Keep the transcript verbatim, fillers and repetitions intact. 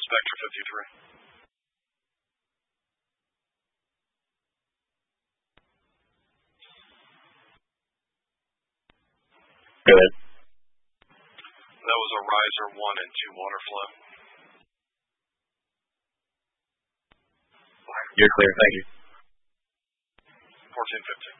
Spectre fifty-three. Go ahead. That was a riser one and two water flow. You're clear, thank you. fourteen fifty.